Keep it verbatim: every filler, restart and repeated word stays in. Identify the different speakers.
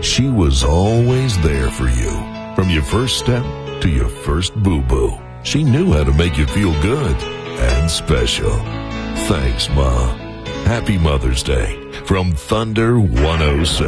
Speaker 1: She was always there for you. From your first step to your first boo-boo. She knew how to make you feel good and special. Thanks, Ma. Happy Mother's Day from Thunder one oh seven.